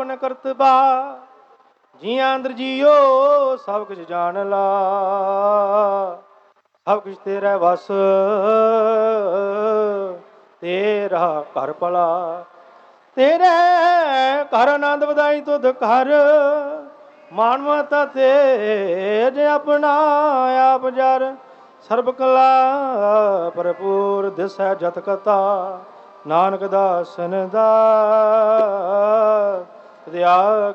ਆਪਨ ਕਰਤਬਾ ਜੀਆਂ ਅੰਦਰ ਜੀਓ ਸਭ ਕੁਝ ਜਾਣ ਲਾ। ਸਭ ਕੁਝ ਤੇਰਾ ਵਸ ਤੇਰਾ ਘਰ ਭਲਾ। ਤੇਰੇ ਘਰ ਆਨੰਦ ਵਧਾਈ ਤੁਧ ਘਰ ਮਾਨਵਤਾ ਤੇਜ ਆਪਣਾ ਆਪ ਜਰ। ਸਰਬ ਕਲਾ ਭਰਪੂਰ ਦਿਸੈ ਜਤ ਕਤਾ ਨਾਨਕ ਦਾਸਨ ਦਾ ਦਿਆ